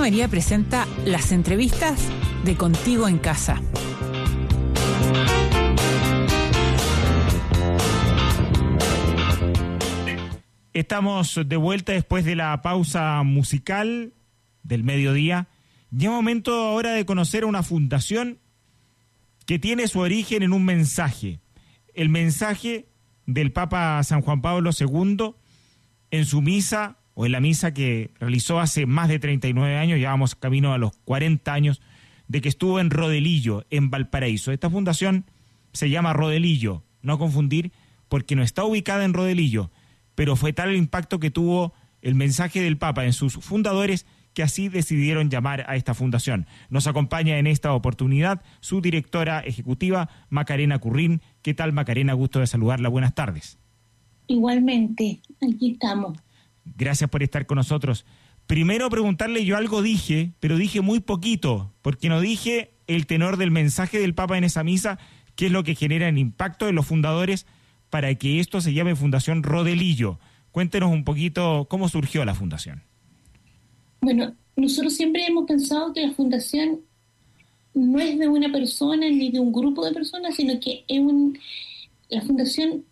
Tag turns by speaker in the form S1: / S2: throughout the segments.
S1: María presenta las entrevistas de Contigo en Casa.
S2: Estamos de vuelta después de la pausa musical del mediodía. Ya es momento ahora de conocer una fundación que tiene su origen en un mensaje. El mensaje del Papa San Juan Pablo II en su misa, o en la misa que realizó hace más de 39 años, ya vamos camino a los 40 años, de que estuvo en Rodelillo, en Valparaíso. Esta fundación se llama Rodelillo, no confundir, porque no está ubicada en Rodelillo, pero fue tal el impacto que tuvo el mensaje del Papa en sus fundadores que así decidieron llamar a esta fundación. Nos acompaña en esta oportunidad su directora ejecutiva, Macarena Currín. ¿Qué tal, Macarena? Gusto de saludarla. Buenas tardes.
S3: Igualmente, aquí estamos.
S2: Gracias por estar con nosotros. Primero preguntarle, yo algo dije, pero dije muy poquito, porque no dije el tenor del mensaje del Papa en esa misa, qué es lo que genera el impacto de los fundadores para que esto se llame Fundación Rodelillo. Cuéntenos un poquito cómo surgió la fundación.
S3: Bueno, nosotros siempre hemos pensado que la fundación no es de una persona ni de un grupo de personas, sino que la fundación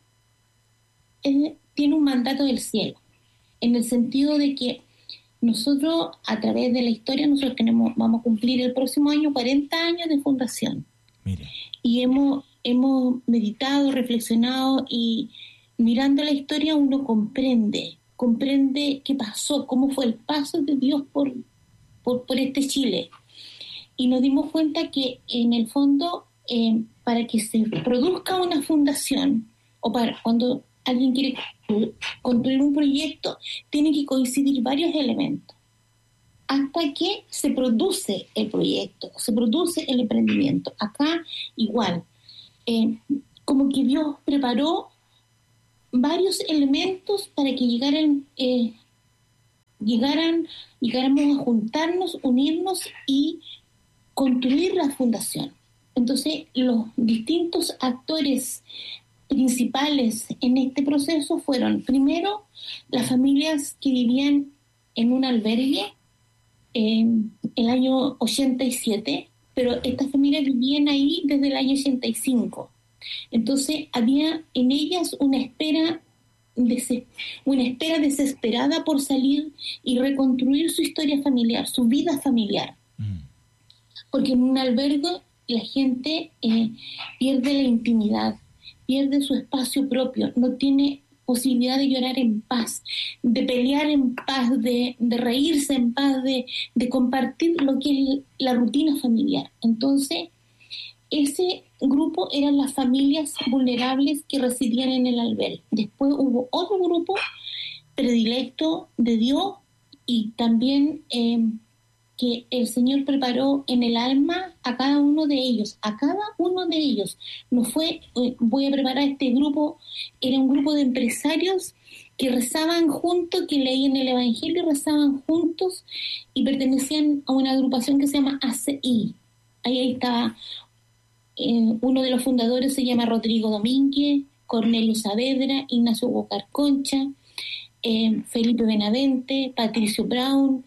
S3: tiene un mandato del cielo, en el sentido de que nosotros, a través de la historia, nosotros vamos a cumplir el próximo año 40 años de fundación.
S2: Mire.
S3: Y hemos meditado, reflexionado, y mirando la historia uno comprende qué pasó, cómo fue el paso de Dios por este Chile. Y nos dimos cuenta que en el fondo, para que se produzca una fundación, o para cuando alguien quiere construir un proyecto, tiene que coincidir varios elementos hasta que se produce el proyecto, se produce el emprendimiento. Acá igual, como que Dios preparó varios elementos para que llegáramos a juntarnos, unirnos y construir la fundación. Entonces, los distintos actores principales en este proceso fueron, primero, las familias que vivían en un albergue en el año 87, pero estas familias vivían ahí desde el año 85. Entonces había en ellas una espera desesperada por salir y reconstruir su historia familiar, su vida familiar. Porque en un albergue la gente pierde la intimidad, pierde su espacio propio, no tiene posibilidad de llorar en paz, de pelear en paz, de reírse en paz, de compartir lo que es la rutina familiar. Entonces, ese grupo eran las familias vulnerables que residían en el albergue. Después hubo otro grupo predilecto de Dios, y también que el Señor preparó en el alma a cada uno de ellos. No fue, voy a preparar este grupo, era un grupo de empresarios que rezaban juntos, que leían el Evangelio, rezaban juntos y pertenecían a una agrupación que se llama ACI. Ahí estaba, uno de los fundadores se llama Rodrigo Domínguez, Cornelio Saavedra, Ignacio Bocar Concha, Felipe Benavente, Patricio Brown,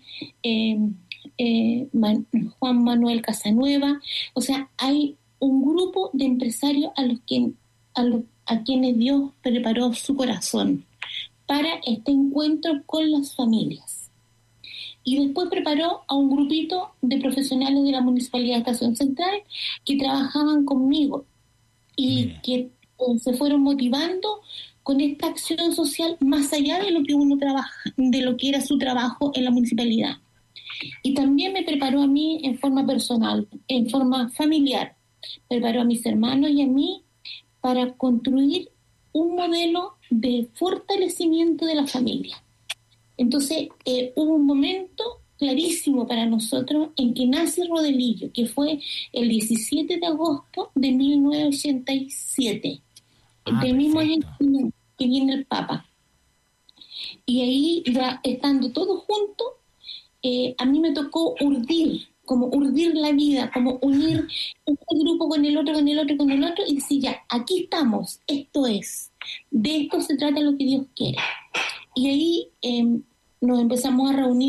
S3: Juan Manuel Casanueva. O sea, hay un grupo de empresarios a quienes Dios preparó su corazón para este encuentro con las familias. Y después preparó a un grupito de profesionales de la Municipalidad de Estación Central que trabajaban conmigo y que se fueron motivando con esta acción social más allá de lo que uno trabaja, de lo que era su trabajo en la municipalidad. Y también me preparó a mí en forma personal, en forma familiar. Preparó a mis hermanos y a mí para construir un modelo de fortalecimiento de la familia. Entonces, hubo un momento clarísimo para nosotros en que nace Rodelillo, que fue el 17 de agosto de 1987, del mismo año que viene el Papa. Y ahí, ya estando todos juntos, a mí me tocó urdir la vida, como unir este grupo con el otro, y decir, ya, aquí estamos, esto es, de esto se trata lo que Dios quiere. Y ahí nos empezamos a reunir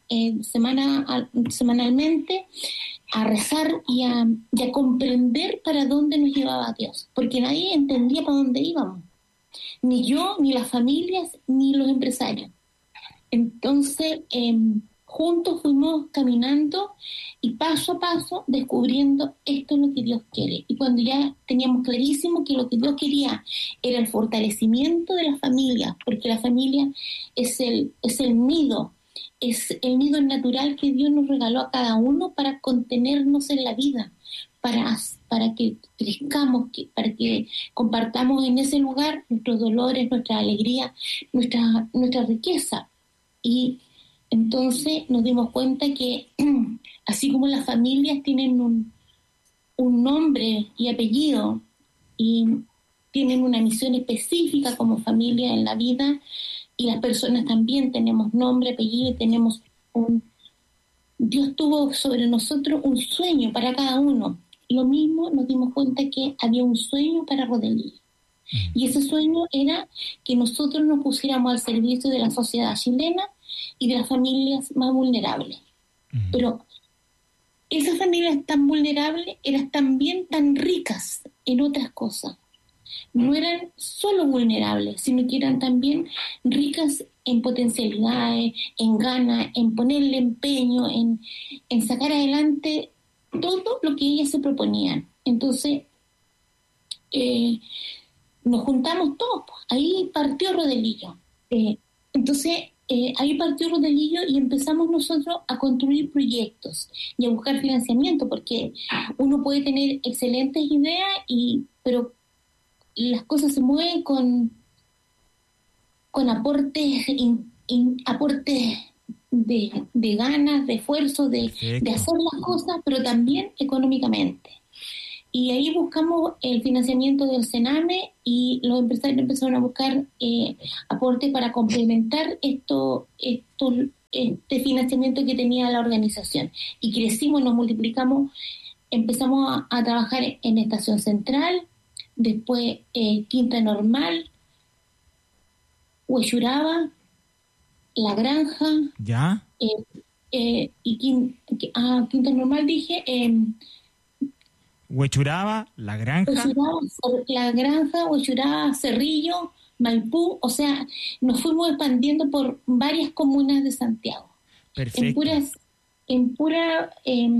S3: semanalmente a rezar y a comprender para dónde nos llevaba Dios, porque nadie entendía para dónde íbamos, ni yo, ni las familias, ni los empresarios. Entonces, juntos fuimos caminando y paso a paso descubriendo esto es lo que Dios quiere. Y cuando ya teníamos clarísimo que lo que Dios quería era el fortalecimiento de la familia, porque la familia es el nido, es el nido natural que Dios nos regaló a cada uno para contenernos en la vida, para que crezcamos, para que compartamos en ese lugar nuestros dolores, nuestra alegría, nuestra riqueza. Y entonces nos dimos cuenta que así como las familias tienen un nombre y apellido y tienen una misión específica como familia en la vida, y las personas también tenemos nombre, apellido, y tenemos Dios tuvo sobre nosotros un sueño para cada uno. Lo mismo nos dimos cuenta que había un sueño para Rodelillo. Y ese sueño era que nosotros nos pusiéramos al servicio de la sociedad chilena y de las familias más vulnerables. Pero esas familias tan vulnerables eran también tan ricas en otras cosas. No eran solo vulnerables, sino que eran también ricas en potencialidades, en ganas, en ponerle empeño, en sacar adelante todo lo que ellas se proponían. Entonces, nos juntamos todos, ahí partió Rodelillo. Ahí partió Rodelillo y empezamos nosotros a construir proyectos y a buscar financiamiento, porque uno puede tener excelentes ideas, pero las cosas se mueven con aportes aportes de ganas, de esfuerzo, de hacer las cosas, pero también económicamente. Y ahí buscamos el financiamiento del Sename y los empresarios empezaron a buscar aportes para complementar este financiamiento que tenía la organización. Y crecimos, nos multiplicamos, empezamos a trabajar en Estación Central, después Quinta Normal, Huechuraba, La Granja,
S2: ¿ya?
S3: Y Quinta Normal dije...
S2: Huechuraba, La Granja.
S3: La Granja, Huechuraba, Cerrillo, Maipú, o sea, nos fuimos expandiendo por varias comunas de Santiago.
S2: Perfecto.
S3: En pura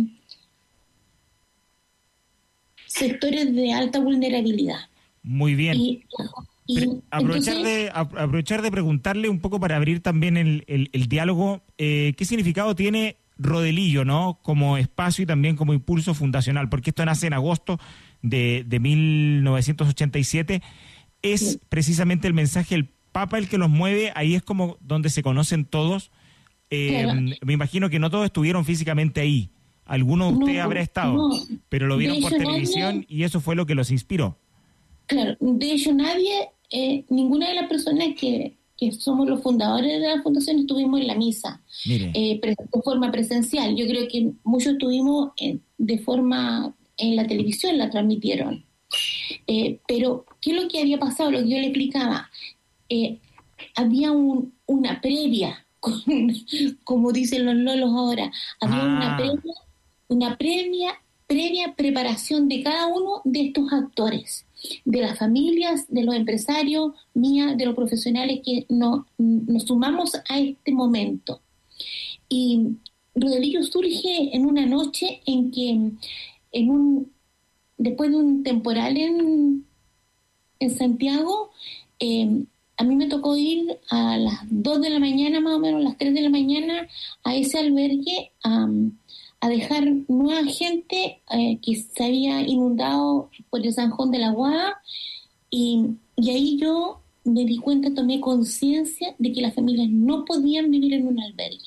S3: sectores de alta vulnerabilidad.
S2: Muy bien. Aprovechar de preguntarle un poco para abrir también el diálogo, ¿qué significado tiene Rodelillo, ¿no? Como espacio y también como impulso fundacional? Porque esto nace en agosto de 1987. Es precisamente el mensaje del Papa el que los mueve, ahí es como donde se conocen todos. Claro. Me imagino que no todos estuvieron físicamente ahí. Alguno de ustedes habrá estado, pero lo vieron por televisión y eso fue lo que los inspiró.
S3: Claro, de hecho ninguna de las personas que somos los fundadores de la fundación estuvimos en la misa de forma presencial. Yo creo que muchos estuvimos de forma en la televisión, la transmitieron. Pero, ¿qué es lo que había pasado? Lo que yo le explicaba. Había una previa, como dicen los lolos ahora, había una previa preparación de cada uno de estos actores, de las familias, de los empresarios, de los profesionales que nos sumamos a este momento. Y Rodelillo surge en una noche en que, después de un temporal en Santiago, a mí me tocó ir a las 2 de la mañana, más o menos, las 3 de la mañana, a ese albergue a dejar nueva gente que se había inundado por el Zanjón de la Guada, y ahí yo me di cuenta, tomé conciencia de que las familias no podían vivir en un albergue.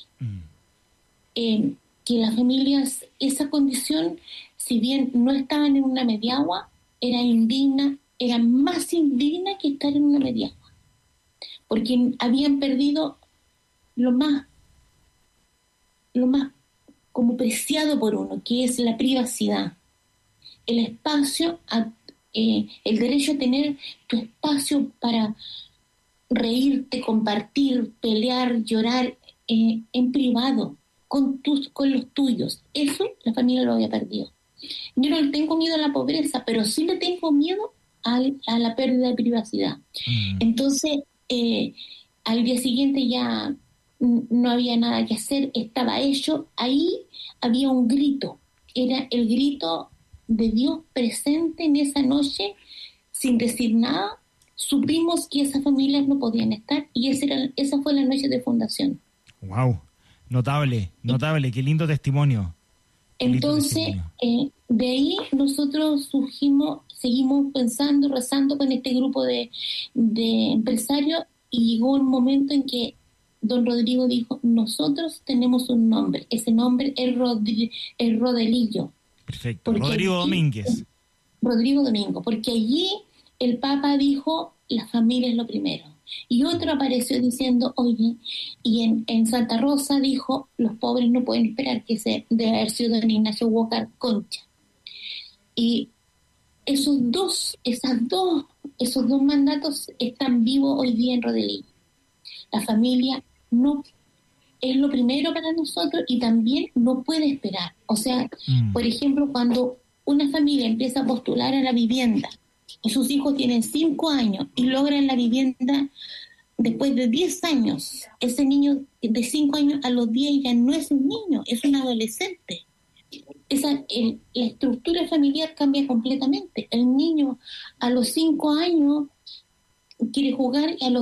S3: Que las familias, esa condición, si bien no estaban en una mediagua, era más indigna que estar en una mediagua, porque habían perdido lo más como preciado por uno, que es la privacidad, el espacio, el derecho a tener tu espacio para reírte, compartir, pelear, llorar en privado, con los tuyos. Eso la familia lo había perdido. Yo no le tengo miedo a la pobreza, pero sí le tengo miedo a la pérdida de privacidad. Entonces, al día siguiente ya no había nada que hacer, estaba hecho. Ahí había un grito, era el grito de Dios presente en esa noche, sin decir nada. Supimos que esas familias no podían estar y esa fue la noche de fundación.
S2: Wow, notable, qué lindo testimonio.
S3: Entonces, de ahí nosotros seguimos pensando, rezando con este grupo de empresarios, y llegó un momento en que don Rodrigo dijo, nosotros tenemos un nombre, ese nombre es Rodelillo.
S2: Perfecto, Rodrigo Domínguez.
S3: Rodrigo Domingo, porque allí el Papa dijo, la familia es lo primero. Y otro apareció diciendo, oye, y en Santa Rosa dijo, los pobres no pueden esperar, que se debe haber sido don Ignacio Huócar Concha. Y esos dos mandatos están vivos hoy día en Rodelillo. La familia no es lo primero para nosotros y también no puede esperar. O sea, por ejemplo, cuando una familia empieza a postular a la vivienda y sus hijos tienen 5 años y logran la vivienda después de 10 años, ese niño de 5 años a los 10 ya no es un niño, es un adolescente. La estructura familiar cambia completamente. El niño a los 5 años quiere jugar y a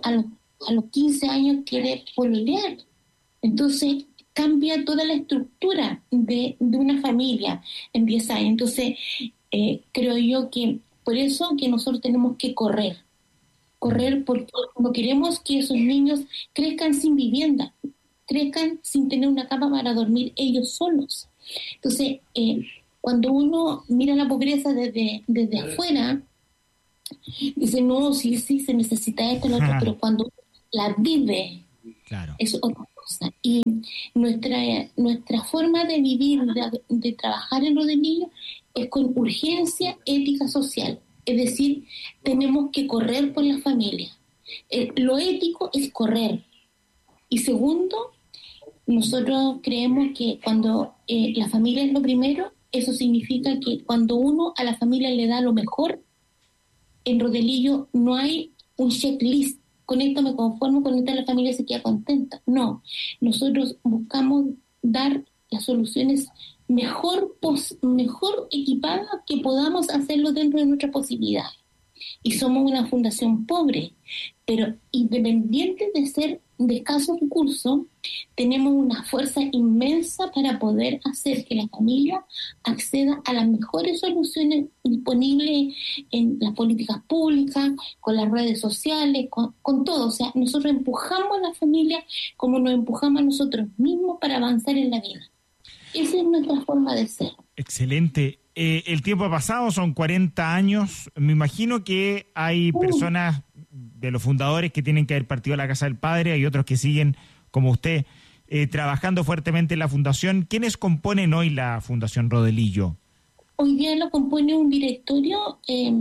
S3: los 15 años quiere pololear. Entonces cambia toda la estructura de una familia en 10 años. Entonces creo yo que por eso que nosotros tenemos que correr porque no queremos que esos niños crezcan sin vivienda, crezcan sin tener una cama para dormir ellos solos. Entonces, cuando uno mira la pobreza desde afuera, dice, no, sí, se necesita esto, lo otro, pero cuando la vive,
S2: claro,
S3: es otra cosa. Y nuestra forma de vivir, de trabajar en Rodelillo, es con urgencia ética social. Es decir, tenemos que correr por la familia. Lo ético es correr. Y segundo, nosotros creemos que cuando la familia es lo primero, eso significa que cuando uno a la familia le da lo mejor, en Rodelillo no hay un checklist. Con esto me conformo, con esto la familia se queda contenta. No, nosotros buscamos dar las soluciones mejor equipadas que podamos hacerlo dentro de nuestras posibilidades. Y somos una fundación pobre, pero independiente de ser de escasos recursos, tenemos una fuerza inmensa para poder hacer que la familia acceda a las mejores soluciones disponibles en las políticas públicas, con las redes sociales, con todo. O sea, nosotros empujamos a la familia como nos empujamos a nosotros mismos para avanzar en la vida. Esa es nuestra forma de ser.
S2: Excelente. El tiempo ha pasado, son 40 años. Me imagino que hay personas de los fundadores que tienen que haber partido a la casa del padre, hay otros que siguen, como usted, trabajando fuertemente en la fundación. ¿Quiénes componen hoy la Fundación Rodelillo?
S3: Hoy día lo compone un directorio.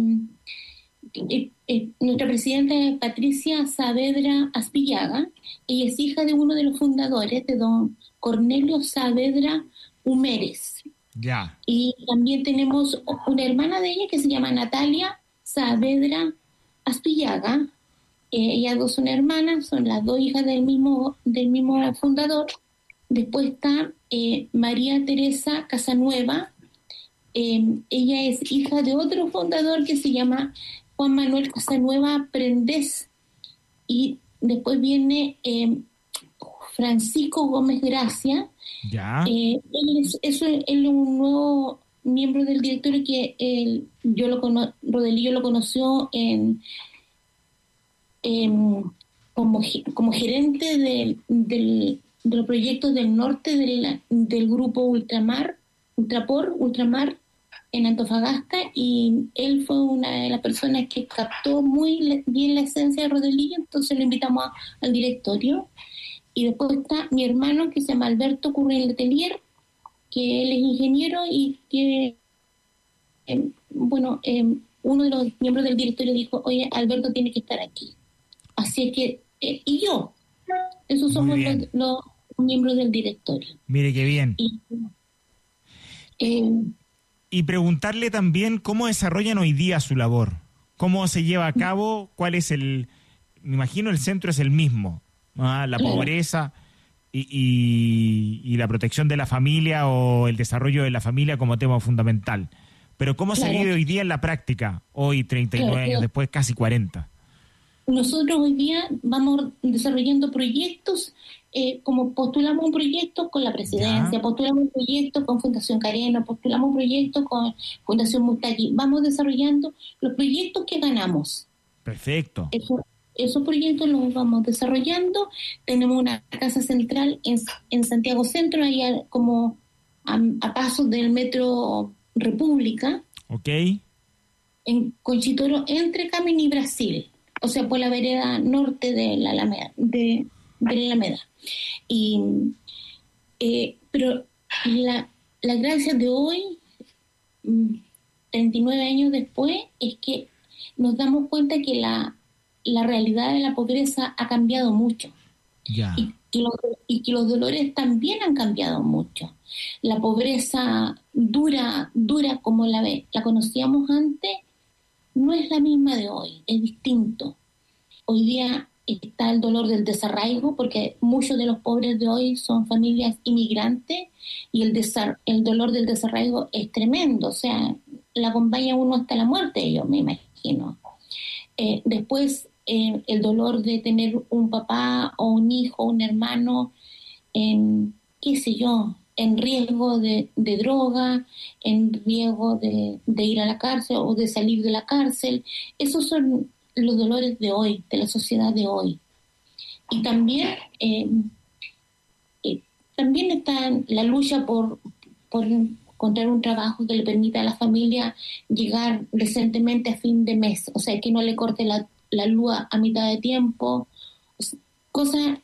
S3: Nuestra presidenta es Patricia Saavedra Aspillaga. Ella es hija de uno de los fundadores, de don Cornelio Saavedra Humérez.
S2: Ya.
S3: Y también tenemos una hermana de ella que se llama Natalia Saavedra Aspillaga. Ellas dos son hermanas, son las dos hijas del mismo fundador. Después está María Teresa Casanueva. Ella es hija de otro fundador que se llama Juan Manuel Casanueva Prendés. Y después viene Francisco Gómez Gracia.
S2: Ya.
S3: Él es un nuevo miembro del directorio que Rodelillo lo conoció como gerente de los proyectos del norte del grupo Ultramar en Antofagasta, y él fue una de las personas que captó muy bien la esencia de Rodelillo, entonces lo invitamos al directorio. Y después está mi hermano, que se llama Alberto Curriel Letelier, que él es ingeniero y que, uno de los miembros del directorio dijo, oye, Alberto tiene que estar aquí. Así es que, y yo, esos somos miembro del directorio.
S2: Mire qué bien.
S3: Eh,
S2: Y preguntarle también cómo desarrollan hoy día su labor, cómo se lleva a cabo, cuál es me imagino el centro es el mismo, ¿no? La
S3: Claro.
S2: pobreza y la protección de la familia o el desarrollo de la familia como tema fundamental. Pero cómo se
S3: Claro.
S2: vive hoy día en la práctica, hoy 39
S3: Claro.
S2: años después, casi 40.
S3: Nosotros hoy día vamos desarrollando proyectos, como postulamos un proyecto con la presidencia,
S2: Ya,
S3: postulamos un proyecto con Fundación Careno, postulamos un proyecto con Fundación Mustaki. Vamos desarrollando los proyectos que ganamos.
S2: perfecto.
S3: Esos proyectos los vamos desarrollando. Tenemos una casa central en Santiago Centro, ahí como a pasos del Metro República,
S2: ¿Ok?
S3: en Conchitoro, entre Camino y Brasil, o sea, por la vereda norte de la Alameda. De la Alameda. Pero la gracia de hoy, 39 años después, es que nos damos cuenta que la realidad de la pobreza ha cambiado mucho
S2: Ya.
S3: y que los dolores también han cambiado mucho. La pobreza dura como la conocíamos antes, no es la misma de hoy, es distinto. Hoy día está el dolor del desarraigo, porque muchos de los pobres de hoy son familias inmigrantes y el dolor del desarraigo es tremendo, o sea, la acompaña uno hasta la muerte, yo me imagino. Después, el dolor de tener un papá o un hijo, un hermano, qué sé yo, en riesgo de droga, en riesgo de ir a la cárcel o de salir de la cárcel. Esos son los dolores de hoy, de la sociedad de hoy. Y también está la lucha por encontrar un trabajo que le permita a la familia llegar decentemente a fin de mes, o sea, que no le corte la luz a mitad de tiempo, cosas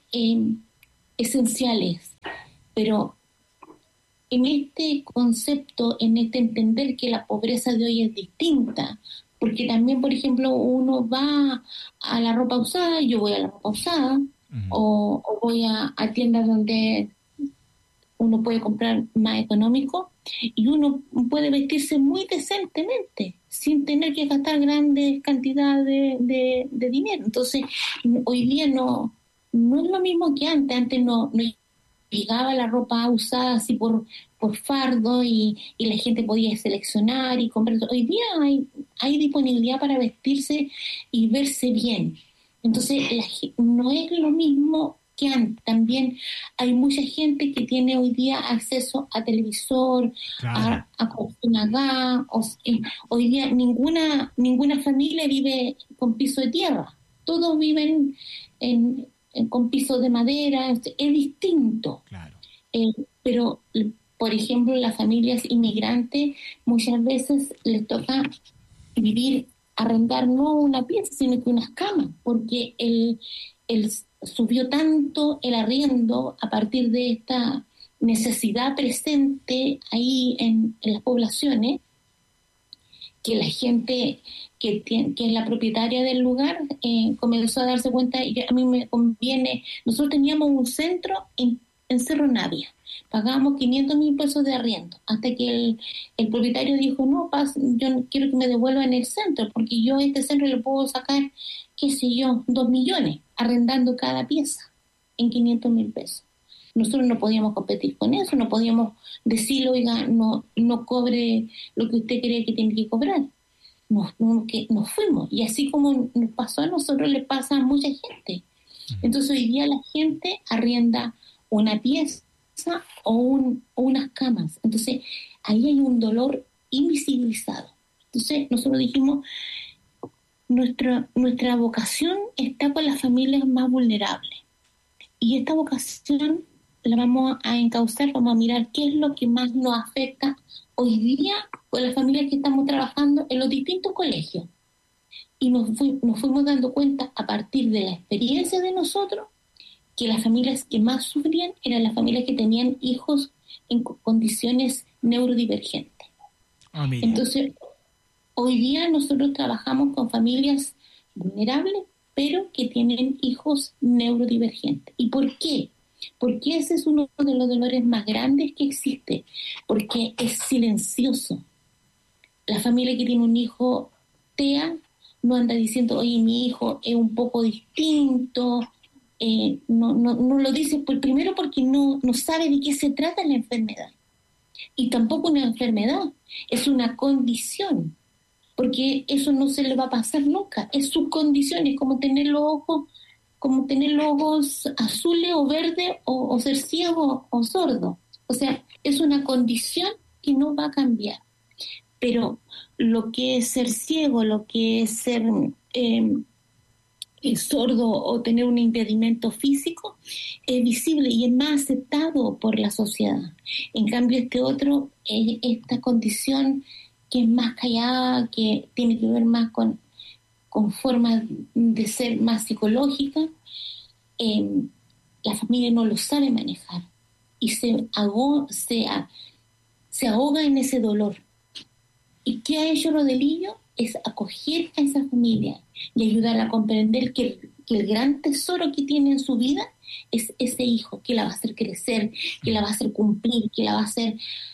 S3: esenciales. Pero en este concepto, en este entender que la pobreza de hoy es distinta, porque también, por ejemplo, uno va a la ropa usada, yo voy a la ropa usada, o voy a tiendas donde uno puede comprar más económico y uno puede vestirse muy decentemente sin tener que gastar grandes cantidades de dinero. Entonces, hoy día no es lo mismo que antes. Antes no llegaba la ropa usada así por fardo y la gente podía seleccionar y comprar. Hoy día hay disponibilidad para vestirse y verse bien. Entonces, no es lo mismo que antes. También hay mucha gente que tiene hoy día acceso a televisor,
S2: Claro.
S3: a cocina gas. Hoy día ninguna familia vive con piso de tierra. Todos viven con pisos de madera. Es distinto.
S2: Claro.
S3: Pero, por ejemplo, las familias inmigrantes muchas veces les toca arrendar no una pieza, sino que unas camas, porque subió tanto el arriendo a partir de esta necesidad presente ahí en las poblaciones, que la gente que es la propietaria del lugar comenzó a darse cuenta, y a mí me conviene. Nosotros teníamos un centro en Cerro Navia, pagábamos 500.000 pesos de arriendo, hasta que el propietario dijo, no, yo no quiero que me devuelvan el centro, porque yo a este centro le puedo sacar, qué sé yo, 2 millones, arrendando cada pieza en 500.000 pesos. Nosotros no podíamos competir con eso, no podíamos decirle, oiga, no cobre lo que usted cree que tiene que cobrar. Nos fuimos, y así como nos pasó a nosotros, le pasa a mucha gente. Entonces hoy día la gente arrienda una pieza o unas camas. Entonces ahí hay un dolor invisibilizado. Entonces nosotros dijimos, nuestra vocación está con las familias más vulnerables, y esta vocación la vamos a encauzar, vamos a mirar qué es lo que más nos afecta hoy día con las familias que estamos trabajando en los distintos colegios. Y nos fuimos dando cuenta a partir de la experiencia de nosotros que las familias que más sufrían eran las familias que tenían hijos en condiciones neurodivergentes. Entonces, hoy día nosotros trabajamos con familias vulnerables, pero que tienen hijos neurodivergentes. ¿Y por qué? Porque ese es uno de los dolores más grandes que existe, porque es silencioso. La familia que tiene un hijo TEA no anda diciendo, oye, mi hijo es un poco distinto, no lo dice primero porque no sabe de qué se trata la enfermedad. Y tampoco una enfermedad, es una condición, porque eso no se le va a pasar nunca, es su condición, es como tener los ojos azules o verdes o ser ciego o sordo. O sea, es una condición que no va a cambiar. Pero lo que es ser ciego, lo que es ser sordo o tener un impedimento físico, es visible y es más aceptado por la sociedad. En cambio, este otro, esta condición que es más callada, que tiene que ver más con formas de ser más psicológicas, la familia no lo sabe manejar y se ahoga en ese dolor. ¿Y qué ha hecho Rodelillo? Es acoger a esa familia y ayudarla a comprender que el gran tesoro que tiene en su vida es ese hijo, que la va a hacer crecer, que la va a hacer cumplir, que la va a hacer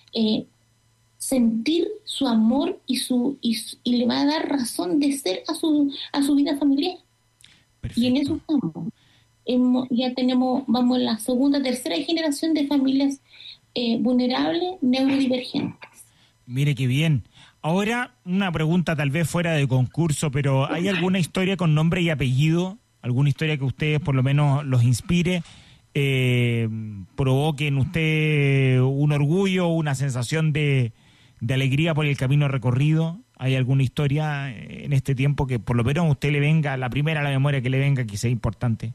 S3: sentir su amor y le va a dar razón de ser a su vida familiar. Perfecto. Y en eso estamos. Ya vamos en la segunda, tercera generación de familias vulnerables, neurodivergentes.
S2: Mire qué bien. Ahora, una pregunta tal vez fuera de concurso, pero ¿hay alguna historia con nombre y apellido? ¿Alguna historia que ustedes por lo menos los inspire? ¿Provoque en usted un orgullo, una sensación de alegría por el camino recorrido? ¿Hay alguna historia en este tiempo que por lo menos a usted le venga, la primera a la memoria que le venga, que sea importante?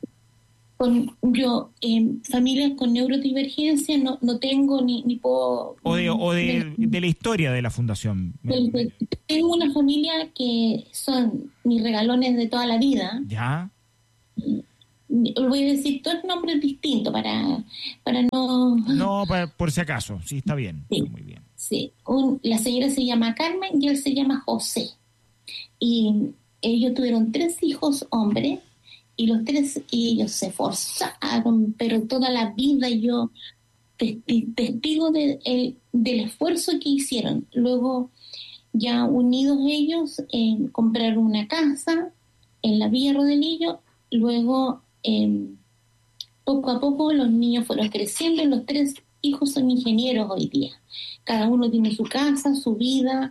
S3: Familias con neurodivergencia no tengo ni puedo...
S2: O de la historia de la fundación.
S3: Tengo una familia que son mis regalones de toda la vida.
S2: ¿Ya?
S3: Voy a decir todos nombres distintos para no...
S2: No, por si acaso, sí, está bien.
S3: Sí,
S2: muy bien.
S3: Sí. La señora se llama Carmen y él se llama José. Y ellos tuvieron 3 hijos hombres. Y los 3 ellos se esforzaron, pero toda la vida yo testigo del esfuerzo que hicieron. Luego, ya unidos ellos, compraron una casa en la Villa Rodelillo. Luego, poco a poco, los niños fueron creciendo y los 3 hijos son ingenieros hoy día. Cada uno tiene su casa, su vida.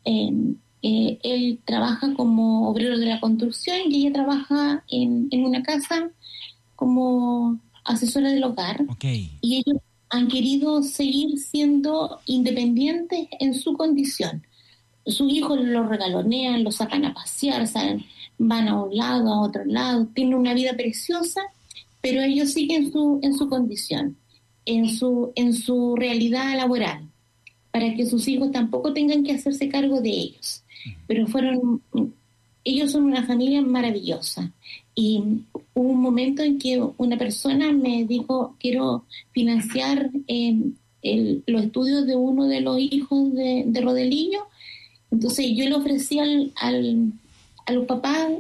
S3: Él trabaja como obrero de la construcción y ella trabaja en una casa como asesora del hogar.
S2: Okay.
S3: Y ellos han querido seguir siendo independientes en su condición. Sus hijos los regalonean, los sacan a pasear, van a un lado, a otro lado, tienen una vida preciosa, pero ellos siguen en su condición, en su realidad laboral, para que sus hijos tampoco tengan que hacerse cargo de ellos. Pero ellos son una familia maravillosa. Y hubo un momento en que una persona me dijo, quiero financiar los estudios de uno de los hijos de Rodelillo. Entonces yo le ofrecí a los papás,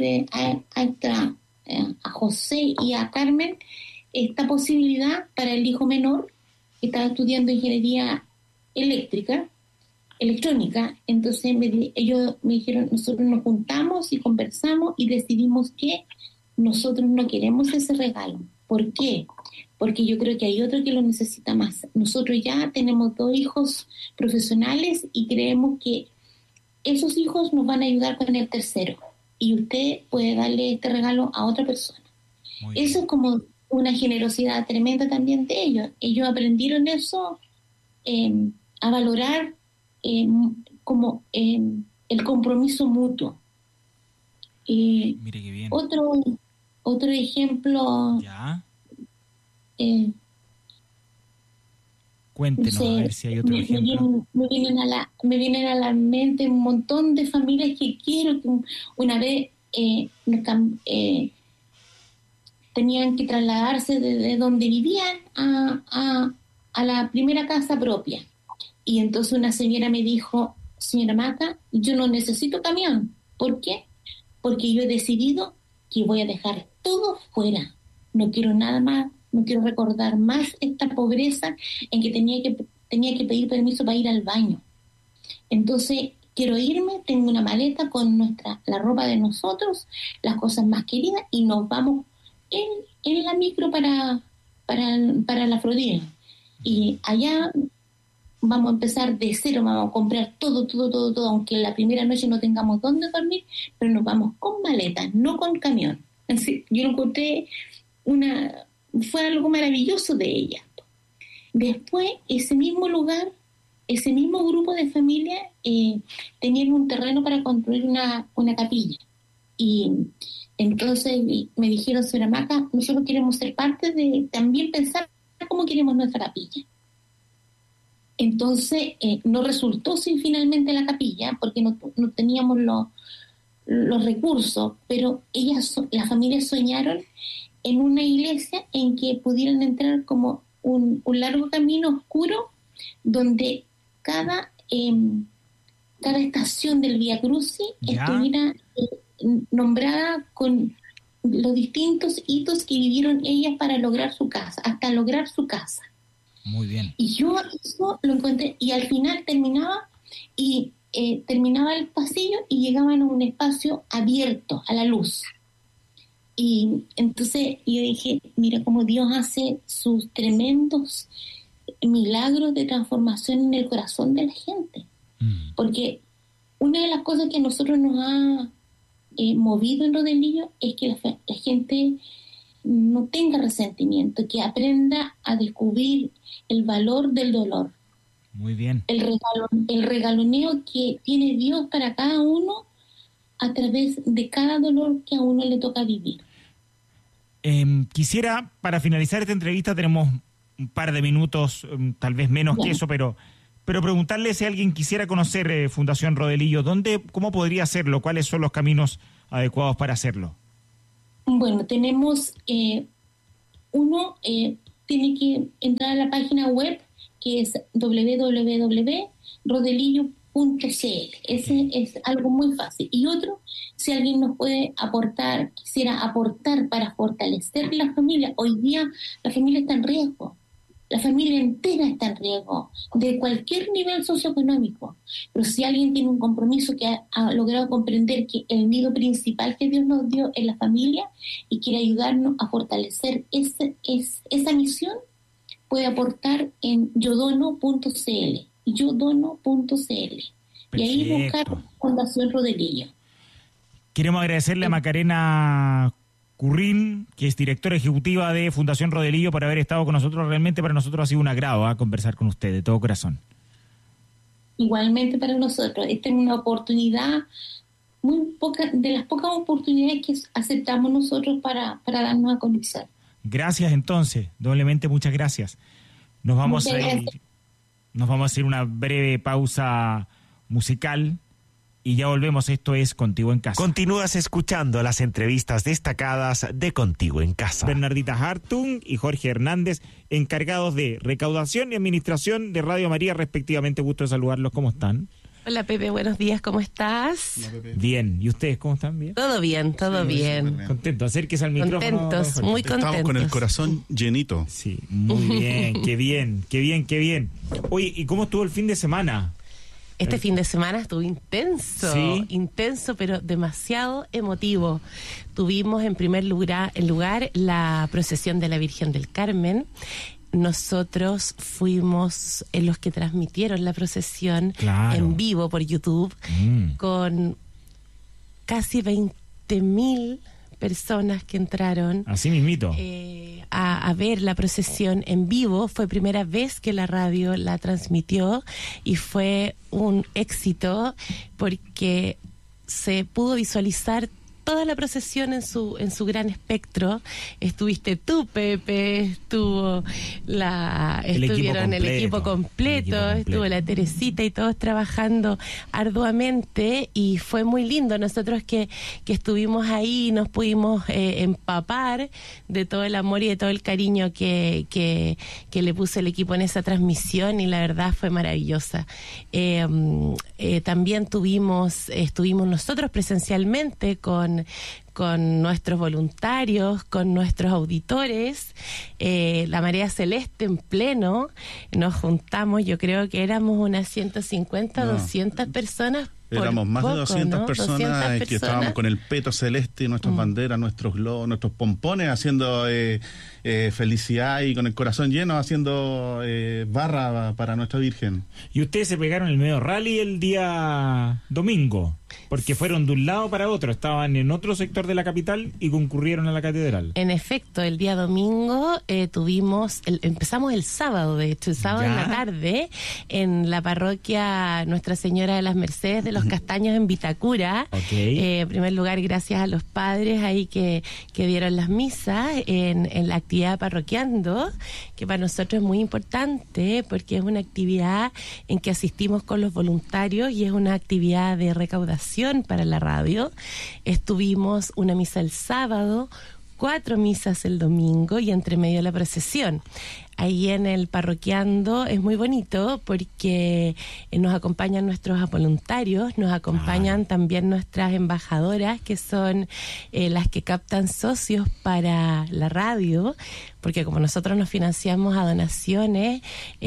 S3: a José y a Carmen, esta posibilidad para el hijo menor, que estaba estudiando ingeniería electrónica. Entonces ellos me dijeron, nosotros nos juntamos y conversamos y decidimos que nosotros no queremos ese regalo. ¿Por qué? Porque yo creo que hay otro que lo necesita más. Nosotros ya tenemos 2 hijos profesionales y creemos que esos hijos nos van a ayudar con el tercero y usted puede darle este regalo a otra persona. Eso es como una generosidad tremenda también de ellos. Ellos aprendieron eso, a valorar como el compromiso mutuo.
S2: Mire qué bien.
S3: Otro ejemplo.
S2: ¿Ya? Cuéntenos, a ver si hay otro ejemplo.
S3: Me vienen a la mente un montón de familias que quiero. Que una vez tenían que trasladarse desde donde vivían a la primera casa propia. Y entonces una señora me dijo, señora Mata, yo no necesito camión. ¿Por qué? Porque yo he decidido que voy a dejar todo fuera. No quiero nada más no quiero recordar más esta pobreza en que tenía que pedir permiso para ir al baño. Entonces, quiero irme, tengo una maleta con la ropa de nosotros, las cosas más queridas, y nos vamos en la micro para la Florida. Y allá vamos a empezar de cero, vamos a comprar todo, aunque la primera noche no tengamos dónde dormir, pero nos vamos con maletas, no con camión. Así, yo lo encontré fue algo maravilloso de ella. Después, ese mismo lugar, ese mismo grupo de familia tenían un terreno para construir una capilla. Y entonces me dijeron, señora Maca, nosotros queremos ser parte de también pensar cómo queremos nuestra capilla. Entonces no resultó sin finalmente la capilla, porque no teníamos los recursos, pero las familias soñaron en una iglesia en que pudieran entrar como un largo camino oscuro, donde cada estación del Vía Crucis estuviera nombrada con los distintos hitos que vivieron ellas para lograr su casa, hasta lograr su casa.
S2: Muy bien.
S3: Y yo eso lo encontré, y al final terminaba el pasillo y llegaban a un espacio abierto a la luz. Y entonces yo dije, mira cómo Dios hace sus tremendos milagros de transformación en el corazón de la gente. Porque una de las cosas que a nosotros nos ha movido en Rodelillo es que la gente no tenga resentimiento, que aprenda a descubrir el valor del dolor.
S2: Muy bien.
S3: El regaloneo que tiene Dios para cada uno a través de cada dolor que a uno le toca vivir.
S2: Quisiera, para finalizar esta entrevista, tenemos un par de minutos, tal vez menos que eso, pero preguntarle si alguien quisiera conocer Fundación Rodelillo, ¿cómo podría hacerlo? ¿Cuáles son los caminos adecuados para hacerlo?
S3: Bueno, tenemos uno tiene que entrar a la página web, que es www.rodelillo.cl. Ese es algo muy fácil. Y otro, si alguien nos puede quisiera aportar para fortalecer la familia. Hoy día la familia está en riesgo. La familia entera está en riesgo, de cualquier nivel socioeconómico. Pero si alguien tiene un compromiso que ha logrado comprender que el nido principal que Dios nos dio es la familia y quiere ayudarnos a fortalecer esa misión, puede aportar en yodono.cl. Y ahí buscar Fundación Rodelillo.
S2: Queremos agradecerle a Macarena Currín, que es directora ejecutiva de Fundación Rodelillo, por haber estado con nosotros. Realmente para nosotros ha sido un agrado conversar con usted, de todo corazón.
S3: Igualmente para nosotros. Esta es una oportunidad de las pocas oportunidades que aceptamos nosotros para darnos a conocer.
S2: Gracias entonces, doblemente muchas gracias. Nos vamos a hacer una breve pausa musical y ya volvemos. Esto es Contigo en Casa.
S4: Continúas escuchando las entrevistas destacadas de Contigo en Casa.
S2: Bernardita Hartung y Jorge Hernández, encargados de recaudación y administración de Radio María, respectivamente. Gusto de saludarlos. ¿Cómo están?
S5: Hola Pepe, buenos días, ¿cómo estás?
S2: Hola, Pepe. Bien, ¿y ustedes cómo están? ¿Bien?
S5: Todo bien, todo bien.
S2: Contento, acérquese al micrófono.
S5: Contentos, muy contentos.
S6: Estamos con el corazón llenito.
S2: Sí, muy bien, qué bien, qué bien, qué bien. Oye, ¿y cómo estuvo el fin de semana?
S5: Este fin de semana estuvo intenso,
S2: ¿Sí?
S5: Intenso, pero demasiado emotivo. Tuvimos en primer lugar la procesión de la Virgen del Carmen. Nosotros fuimos los que transmitieron la procesión en vivo por YouTube con casi 20.000 personas que entraron.
S2: Así mismito.
S5: A ver la procesión en vivo. Fue primera vez que la radio la transmitió y fue un éxito porque se pudo visualizar toda la procesión en su gran espectro. Estuviste tú, Pepe, estuvieron el equipo completo, estuvo la Teresita y todos trabajando arduamente y fue muy lindo. Nosotros que estuvimos ahí nos pudimos empapar de todo el amor y de todo el cariño que le puso el equipo en esa transmisión y la verdad fue maravillosa. También estuvimos nosotros presencialmente con con nuestros voluntarios, con nuestros auditores, la Marea Celeste en pleno, nos juntamos, yo creo que éramos unas 150, 200 personas.
S6: Éramos más de 200 personas
S5: 200
S6: que estábamos con el peto celeste, nuestras banderas, nuestros globos, nuestros pompones, haciendo felicidad y con el corazón lleno, haciendo barra para nuestra Virgen.
S2: Y ustedes se pegaron el medio rally el día domingo, porque fueron de un lado para otro, estaban en otro sector de la capital y concurrieron a la catedral.
S5: En efecto, el día domingo empezamos el sábado, de hecho, el sábado en la tarde, en la parroquia Nuestra Señora de las Mercedes de los Castaños en Vitacura. En primer lugar, gracias a los padres ahí que dieron las misas en la actividad parroquiando, que para nosotros es muy importante porque es una actividad en que asistimos con los voluntarios y es una actividad de recaudación para la radio. Estuvimos una misa el sábado, 4 misas el domingo y entre medio la procesión. Ahí en el parroquiando es muy bonito porque nos acompañan nuestros voluntarios, nos acompañan también nuestras embajadoras, que son las que captan socios para la radio, porque como nosotros nos financiamos a donaciones,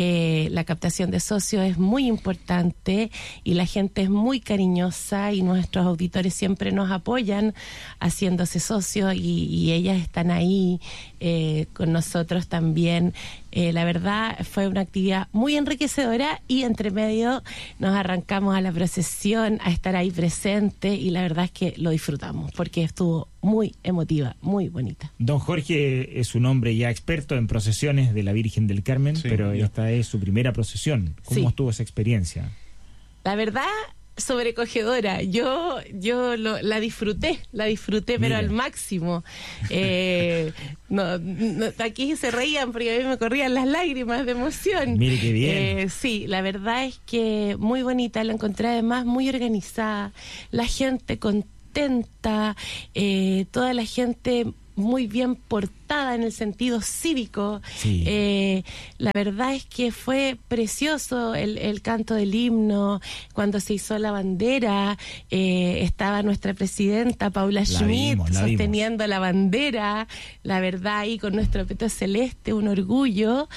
S5: la captación de socios es muy importante y la gente es muy cariñosa y nuestros auditores siempre nos apoyan haciéndose socios y ellas están ahí con nosotros también. La verdad fue una actividad muy enriquecedora y entre medio nos arrancamos a la procesión, a estar ahí presente y la verdad es que lo disfrutamos porque estuvo muy emotiva, muy bonita.
S2: Don Jorge es un hombre ya experto en procesiones de la Virgen del Carmen, sí, pero esta es su primera procesión. ¿Cómo estuvo esa experiencia?
S5: La verdad, sobrecogedora. Yo la disfruté, pero al máximo. Aquí se reían porque a mí me corrían las lágrimas de emoción.
S2: Mire qué bien.
S5: Sí, la verdad es que muy bonita, la encontré además muy organizada, la gente contenta, toda la gente muy bien portada en el sentido cívico. Sí. La verdad es que fue precioso el canto del himno, cuando se hizo la bandera, estaba nuestra presidenta Paula Schmidt sosteniendo la bandera, la verdad, ahí con nuestro peto celeste, un orgullo.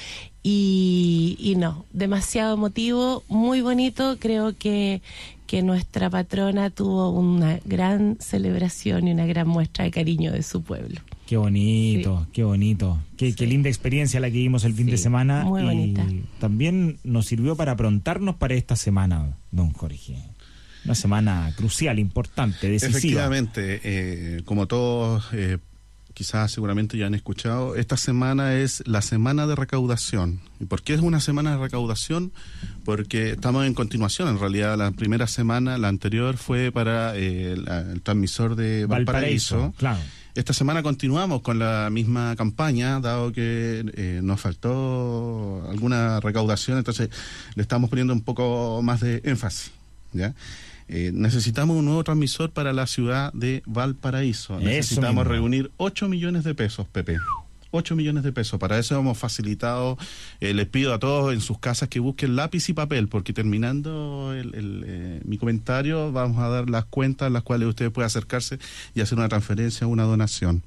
S5: Y no, demasiado emotivo, muy bonito. Creo que nuestra patrona tuvo una gran celebración y una gran muestra de cariño de su pueblo.
S2: Qué bonito, sí. Qué bonito. Qué linda experiencia la que vimos el fin de semana.
S5: Muy bonita.
S2: Y también nos sirvió para aprontarnos para esta semana, don Jorge. Una semana crucial, importante, decisiva.
S6: Efectivamente, como todos quizás seguramente ya han escuchado, esta semana es la semana de recaudación. ¿Y por qué es una semana de recaudación? Porque estamos en continuación. En realidad, la primera semana, la anterior, fue para el transmisor de Valparaíso.
S2: Claro.
S6: Esta semana continuamos con la misma campaña, dado que nos faltó alguna recaudación, entonces le estamos poniendo un poco más de énfasis, ¿ya? Necesitamos un nuevo transmisor para la ciudad de Valparaíso. Necesitamos reunir 8 millones de pesos, Pepe. 8 millones de pesos. Para eso hemos facilitado, les pido a todos en sus casas que busquen lápiz y papel, porque terminando mi comentario vamos a dar las cuentas en las cuales usted puede acercarse y hacer una transferencia o una donación.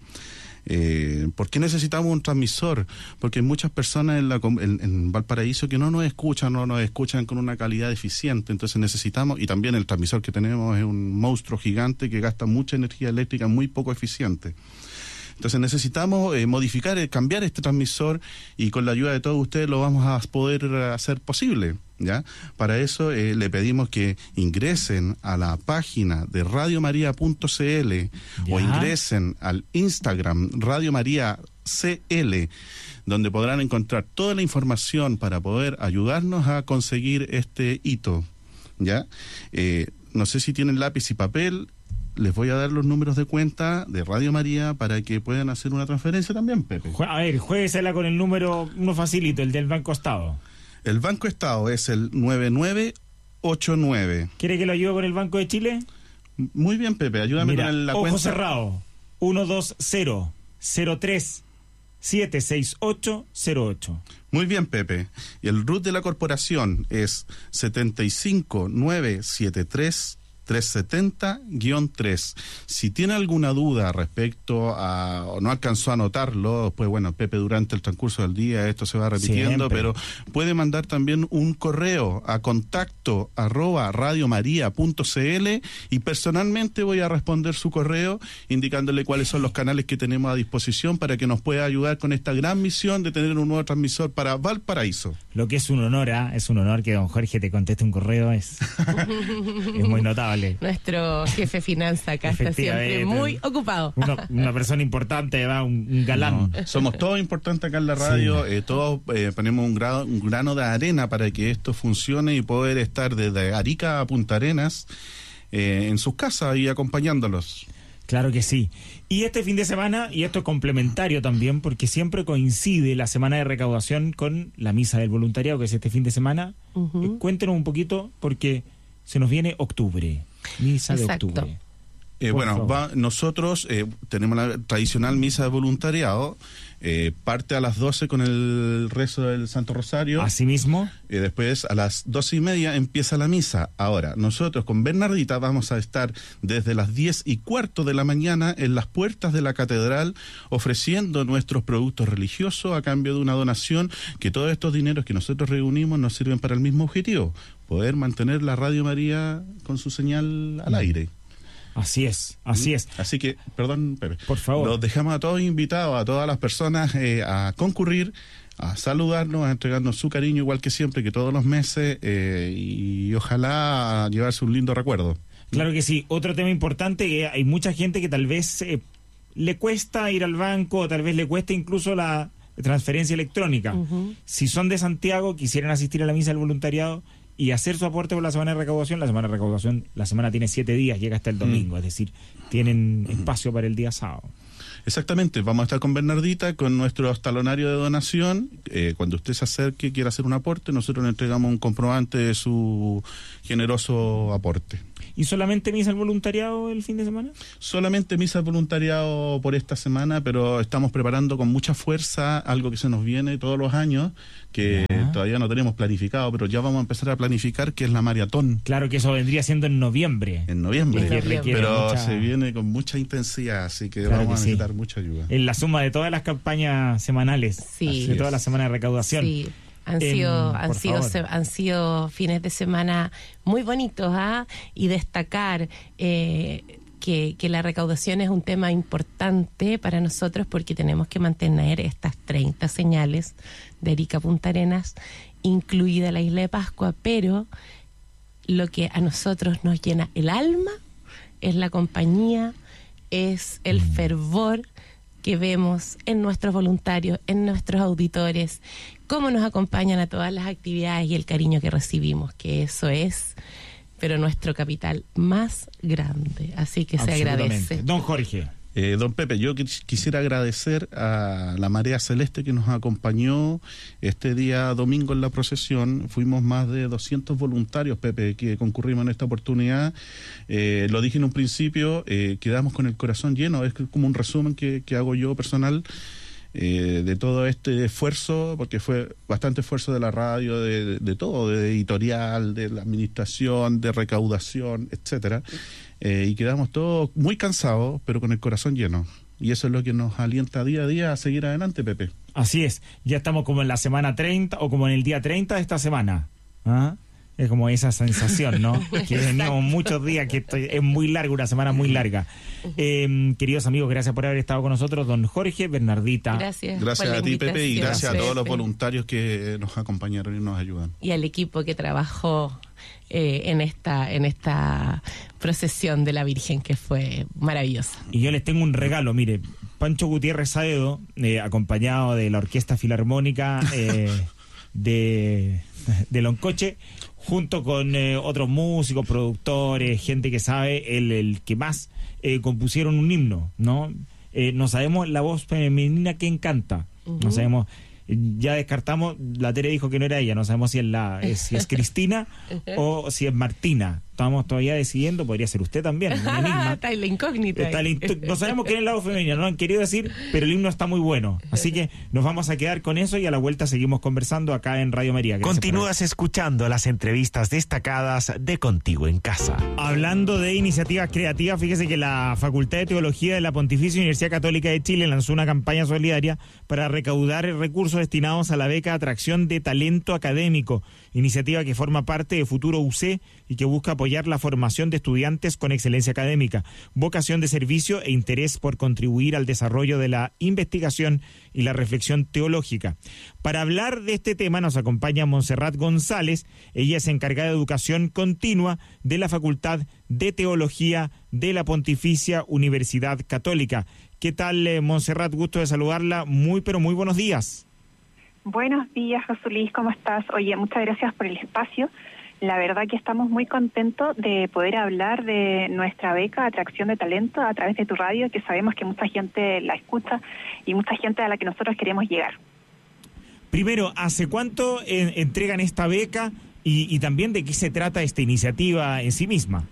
S6: ¿Por qué necesitamos un transmisor? Porque hay muchas personas en Valparaíso que no nos escuchan con una calidad eficiente, entonces necesitamos, y también el transmisor que tenemos es un monstruo gigante que gasta mucha energía eléctrica muy poco eficiente. Entonces necesitamos cambiar este transmisor y con la ayuda de todos ustedes lo vamos a poder hacer posible, ¿ya? Para eso le pedimos que ingresen a la página de radiomaria.cl o ingresen al Instagram Radio María CL, donde podrán encontrar toda la información para poder ayudarnos a conseguir este hito, ¿ya? No sé si tienen lápiz y papel. Les voy a dar los números de cuenta de Radio María para que puedan hacer una transferencia también, Pepe.
S2: A ver, juéguesela con el número, uno facilito, el del Banco Estado.
S6: El Banco Estado es el 9989.
S2: ¿Quiere que lo ayude con el Banco de Chile?
S6: Muy bien, Pepe, ayúdame con la cuenta.
S2: Ojo cerrado, 120-0376808.
S6: Muy bien, Pepe. Y el RUT de la corporación es 75973 370-3. Si tiene alguna duda respecto a, o no alcanzó a anotarlo, pues bueno, Pepe, durante el transcurso del día esto se va repitiendo,
S2: Siempre.
S6: pero puede mandar también un correo a contacto@radiomaria.cl y personalmente voy a responder su correo indicándole cuáles son los canales que tenemos a disposición para que nos pueda ayudar con esta gran misión de tener un nuevo transmisor para Valparaíso.
S2: Lo que es un honor, es un honor que don Jorge te conteste un correo, es muy notable.
S5: Nuestro jefe finanza acá está siempre
S2: Efectivamente.
S5: muy ocupado.
S2: Una persona importante, ¿verdad? Un galán.
S6: No, somos todos importantes acá en la radio, todos ponemos un grano de arena para que esto funcione y poder estar desde Arica a Punta Arenas en sus casas y acompañándolos.
S2: Claro que sí. Y este fin de semana, y esto es complementario también, porque siempre coincide la semana de recaudación con la misa del voluntariado, que es este fin de semana. Cuéntenos un poquito, porque se nos viene octubre, misa
S5: Exacto.
S2: de octubre.
S6: Nosotros tenemos la tradicional misa de voluntariado, parte a las 12 con el rezo del Santo Rosario.
S2: Asimismo,
S6: Después a las 12:30 empieza la misa. Ahora, nosotros con Bernardita vamos a estar desde las 10:15 de la mañana en las puertas de la catedral ofreciendo nuestros productos religiosos a cambio de una donación, que todos estos dineros que nosotros reunimos nos sirven para el mismo objetivo, poder mantener la Radio María con su señal al aire.
S2: así es.
S6: Así que, perdón, Pepe,
S2: Por favor.
S6: los dejamos a todos invitados, a todas las personas a concurrir, a saludarnos, a entregarnos su cariño igual que siempre, que todos los meses, y ojalá llevarse un lindo recuerdo.
S2: Claro que sí. Otro tema importante, que hay mucha gente que tal vez le cuesta ir al banco, o tal vez le cuesta incluso la transferencia electrónica. Si son de Santiago, quisieran asistir a la misa del voluntariado y hacer su aporte por la semana de recaudación. La semana de recaudación, la semana tiene 7 días, llega hasta el domingo, es decir, tienen espacio para el día sábado.
S6: Exactamente, vamos a estar con Bernardita, con nuestro talonario de donación. Cuando usted se acerque y quiera hacer un aporte, nosotros le entregamos un comprobante de su generoso aporte.
S2: ¿Y solamente misa el voluntariado el fin de semana?
S6: Solamente misa de voluntariado por esta semana, pero estamos preparando con mucha fuerza algo que se nos viene todos los años, que todavía no tenemos planificado, pero ya vamos a empezar a planificar, que es la maratón.
S2: Claro que eso vendría siendo en noviembre.
S6: En noviembre,
S5: Que requiere
S6: pero
S2: mucha-
S6: se viene con mucha intensidad, así que
S2: Claro
S6: vamos
S2: que
S6: a
S2: sí.
S6: necesitar mucha ayuda.
S2: En la suma de todas las campañas semanales,
S5: Sí.
S2: de toda la semana de recaudación.
S5: Sí, han
S2: Por favor.
S5: sido fines de semana muy bonitos, y destacar que la recaudación es un tema importante para nosotros porque tenemos que mantener estas 30 señales de Arica a Punta Arenas, incluida la isla de Pascua, pero lo que a nosotros nos llena el alma es la compañía, es el fervor que vemos en nuestros voluntarios, en nuestros auditores, cómo nos acompañan a todas las actividades y el cariño que recibimos, que eso es, pero nuestro capital más grande. Así que se
S2: Absolutamente.
S5: agradece.
S2: Don Jorge.
S6: Don Pepe, yo quisiera agradecer a la Marea Celeste que nos acompañó este día domingo en la procesión. Fuimos más de 200 voluntarios, Pepe, que concurrimos en esta oportunidad. Lo dije en un principio, quedamos con el corazón lleno. Es como un resumen que hago yo personal de todo este esfuerzo, porque fue bastante esfuerzo de la radio, de todo, de editorial, de la administración, de recaudación, etcétera. Y quedamos todos muy cansados, pero con el corazón lleno. Y eso es lo que nos alienta día a día a seguir adelante, Pepe.
S2: Así es, ya estamos como en la semana 30 o como en el día 30 de esta semana. Es como esa sensación, ¿no? Que veníamos muchos días, que es muy larga, una semana muy larga. Queridos amigos, gracias por haber estado con nosotros, don Jorge, Bernardita.
S5: Gracias.
S6: Gracias
S5: por la
S6: a ti, Pepe, y
S5: invitación,
S6: gracias a todos los
S5: Pepe.
S6: voluntarios que nos acompañaron y nos ayudan.
S5: Y al equipo que trabajó en esta procesión de la Virgen, que fue maravillosa.
S2: Y yo les tengo un regalo, mire, Pancho Gutiérrez Saedo, acompañado de la Orquesta Filarmónica de Loncoche, junto con otros músicos, productores, gente que sabe, el que más compusieron un himno, ¿no? No sabemos la voz femenina que encanta, no sabemos, ya descartamos, la Tere dijo que no era ella, no sabemos si es Cristina o si es Martina, estamos todavía decidiendo, podría ser usted también, un enigma.
S5: Está en la incógnita.
S2: No sabemos quién es el lado femenino, no han querido decir, pero el himno está muy bueno. Así que nos vamos a quedar con eso y a la vuelta seguimos conversando acá en Radio María. Gracias.
S4: Continúas escuchando las entrevistas destacadas de Contigo en Casa.
S2: Hablando de iniciativas creativas, fíjese que la Facultad de Teología de la Pontificia Universidad Católica de Chile lanzó una campaña solidaria para recaudar recursos destinados a la beca Atracción de Talento Académico, iniciativa que forma parte de Futuro UC y que busca apoyar la formación de estudiantes con excelencia académica, vocación de servicio e interés por contribuir al desarrollo de la investigación y la reflexión teológica. Para hablar de este tema nos acompaña Montserrat González. Ella es encargada de educación continua de la Facultad de Teología de la Pontificia Universidad Católica. ¿Qué tal, Montserrat? Gusto de saludarla. Muy, pero muy buenos días.
S7: Buenos días, José Luis, ¿cómo estás? Oye, muchas gracias por el espacio. La verdad que estamos muy contentos de poder hablar de nuestra beca Atracción de Talento a través de tu radio, que sabemos que mucha gente la escucha y mucha gente a la que nosotros queremos llegar.
S2: Primero, ¿hace cuánto entregan esta beca y también de qué se trata esta iniciativa en sí misma?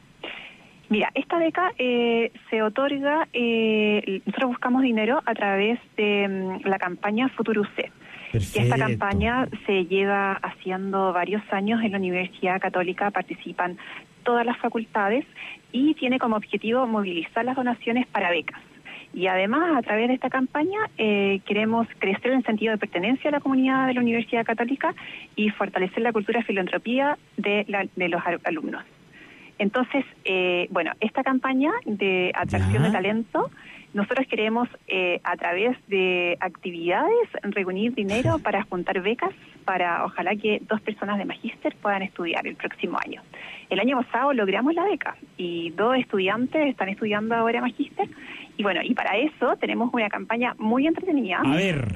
S7: Mira, esta beca se otorga, nosotros buscamos dinero a través de la campaña Futuro UC.
S2: Perfecto.
S7: Y esta campaña se lleva haciendo varios años en la Universidad Católica, participan todas las facultades y tiene como objetivo movilizar las donaciones para becas. Y además, a través de esta campaña, queremos crecer el sentido de pertenencia a la comunidad de la Universidad Católica y fortalecer la cultura de filantropía de los alumnos. Entonces, esta campaña de atracción de talento, nosotros queremos, a través de actividades, reunir dinero para juntar becas para, ojalá que 2 personas de magíster puedan estudiar el próximo año. El año pasado logramos la beca y 2 estudiantes están estudiando ahora magíster. Y bueno, y para eso tenemos una campaña muy entretenida.
S2: A ver.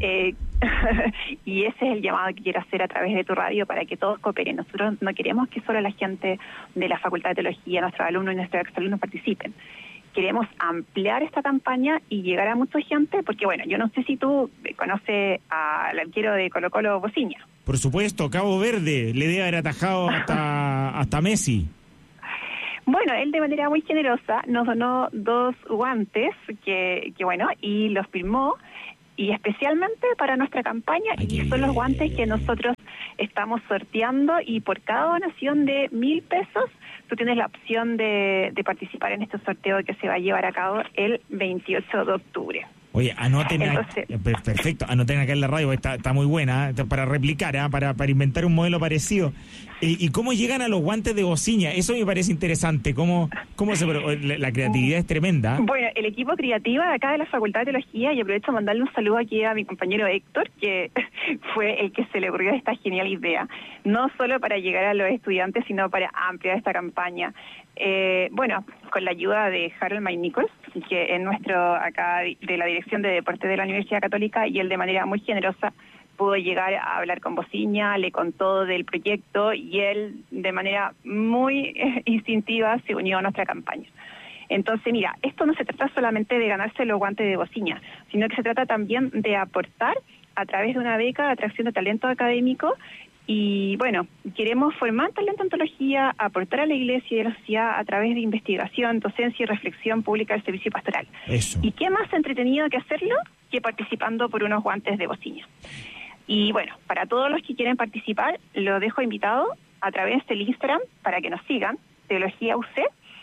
S7: Y ese es el llamado que quiero hacer a través de tu radio para que todos cooperen. Nosotros no queremos que solo la gente de la Facultad de Teología, nuestros alumnos y nuestros exalumnos participen. Queremos ampliar esta campaña y llegar a mucha gente, porque bueno, yo no sé si tú conoces al arquero de Colo-Colo, Bociña.
S2: Por supuesto, Cabo Verde, le debe haber atajado hasta Messi.
S7: Bueno, él de manera muy generosa nos donó 2 guantes que y los firmó, y especialmente para nuestra campaña.
S2: Ay,
S7: y son los guantes que nosotros estamos sorteando, y por cada donación de 1.000 pesos tú tienes la opción de participar en este sorteo que se va a llevar a cabo el 28 de octubre.
S2: Oye, anoten, perfecto, anoten acá en la radio, está muy buena, para replicar, para inventar un modelo parecido. ¿Y cómo llegan a los guantes de Bociña? Eso me parece interesante, cómo la creatividad es tremenda.
S7: Bueno, el equipo creativo de acá de la Facultad de Teología, y aprovecho a mandarle un saludo aquí a mi compañero Héctor, que fue el que se le ocurrió esta genial idea, no solo para llegar a los estudiantes, sino para ampliar esta campaña. Con la ayuda de Harold May Nichols, que es nuestro acá de la Dirección de Deportes de la Universidad Católica, y él de manera muy generosa pudo llegar a hablar con Bociña, le contó del proyecto, y él de manera muy instintiva se unió a nuestra campaña. Entonces, mira, esto no se trata solamente de ganarse los guantes de Bociña, sino que se trata también de aportar a través de una beca de atracción de talento académico. Y bueno, queremos formar talento en teología, aportar a la Iglesia y a la sociedad a través de investigación, docencia y reflexión pública del servicio pastoral.
S2: Eso.
S7: ¿Y qué más entretenido que hacerlo que participando por unos guantes de Bociña? Y bueno, para todos los que quieren participar, lo dejo invitado a través del Instagram para que nos sigan, Teología UC,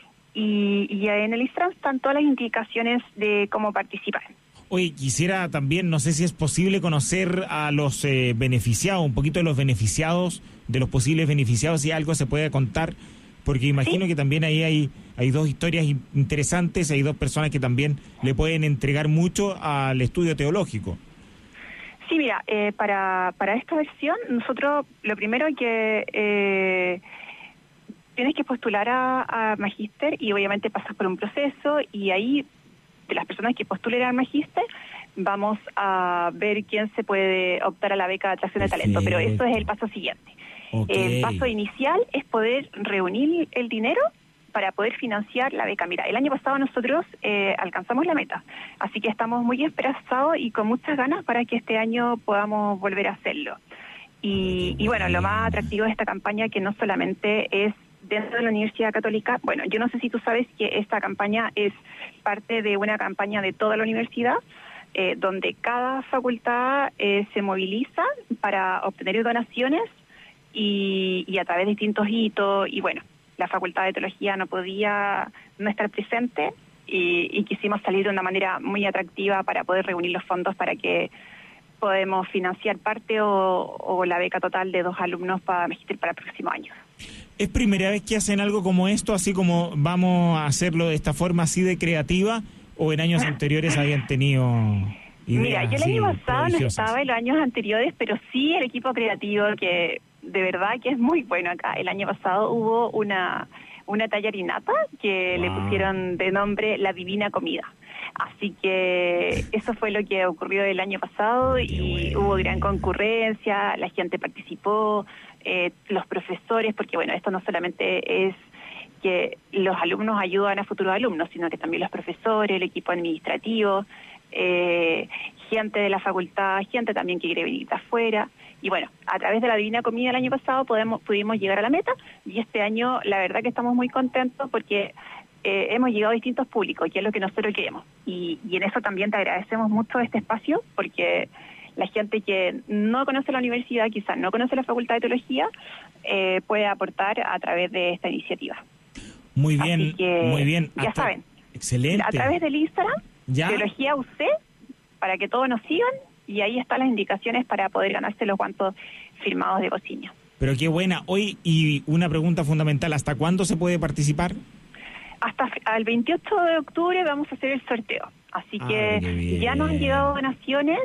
S7: y en el Instagram están todas las indicaciones de cómo participar.
S2: Oye, quisiera también, no sé si es posible conocer a los beneficiados, un poquito de los beneficiados, de los posibles beneficiados, si algo se puede contar, porque imagino que también ahí hay 2 historias interesantes, hay 2 personas que también le pueden entregar mucho al estudio teológico.
S7: Sí, mira, para esta versión, nosotros lo primero que tienes que postular a Magíster, y obviamente pasas por un proceso, y ahí de las personas que postulen al magíster, vamos a ver quién se puede optar a la beca de atracción de talento, pero eso es el paso siguiente.
S2: Okay.
S7: El paso inicial es poder reunir el dinero para poder financiar la beca. Mira, el año pasado nosotros alcanzamos la meta, así que estamos muy esperanzados y con muchas ganas para que este año podamos volver a hacerlo. Y bueno, lo más atractivo de esta campaña que no solamente es dentro de la Universidad Católica, bueno, yo no sé si tú sabes que esta campaña es parte de una campaña de toda la universidad, donde cada facultad se moviliza para obtener donaciones y a través de distintos hitos, y bueno, la Facultad de Teología no podía no estar presente y quisimos salir de una manera muy atractiva para poder reunir los fondos para que podemos financiar parte o la beca total de 2 alumnos para Magíster para el próximo año.
S2: ¿Es primera vez que hacen algo como esto, así como vamos a hacerlo de esta forma así de creativa, o en años anteriores habían tenido ideas?
S7: Mira, yo el año pasado no estaba en los años anteriores, pero sí el equipo creativo, que de verdad que es muy bueno acá. El año pasado hubo una tallarinata que le pusieron de nombre La Divina Comida. Así que eso fue lo que ocurrió el año pasado y hubo gran concurrencia, la gente participó, los profesores, porque bueno, esto no solamente es que los alumnos ayudan a futuros alumnos, sino que también los profesores, el equipo administrativo, gente de la facultad, gente también que quiere venir de afuera. Y bueno, a través de la Divina Comida el año pasado pudimos llegar a la meta, y este año la verdad que estamos muy contentos porque hemos llegado a distintos públicos, que es lo que nosotros queremos. Y en eso también te agradecemos mucho este espacio, porque la gente que no conoce la universidad, quizás no conoce la Facultad de Teología, puede aportar a través de esta iniciativa.
S2: Muy bien,
S7: así que,
S2: muy bien.
S7: Ya saben.
S2: Excelente.
S7: A través del Instagram,
S2: ¿ya?
S7: Teología UC, para que todos nos sigan, y ahí están las indicaciones para poder ganarse los guantes firmados de Bociña.
S2: Pero qué buena. Hoy, y una pregunta fundamental, ¿hasta cuándo se puede participar?
S7: Hasta el 28 de octubre vamos a hacer el sorteo. Así que ya nos han llegado donaciones,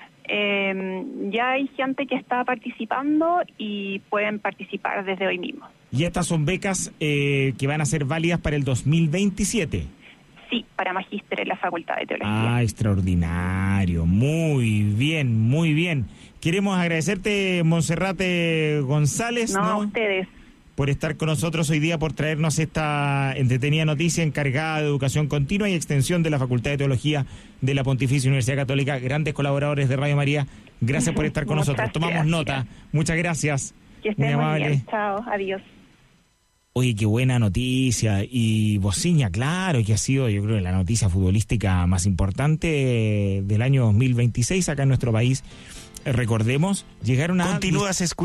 S7: ya hay gente que está participando y pueden participar desde hoy mismo.
S2: ¿Y estas son becas que van a ser válidas para el 2027?
S7: Sí, para Magíster en la Facultad de Teología.
S2: Ah, extraordinario. Muy bien, muy bien. Queremos agradecerte, Monserrate González, ¿no?
S7: A ustedes.
S2: Por estar con nosotros hoy día, por traernos esta entretenida noticia, encargada de educación continua y extensión de la Facultad de Teología de la Pontificia Universidad Católica. Grandes colaboradores de Radio María. Gracias por estar con nosotros. Tomamos nota. Muchas gracias.
S7: Que estén muy bien. Chao, adiós.
S2: Oye, qué buena noticia. Y Bociña, claro, que ha sido, yo creo, la noticia futbolística más importante del año 2026 acá en nuestro país. Recordemos, llegaron a...
S4: Continúas escuchando.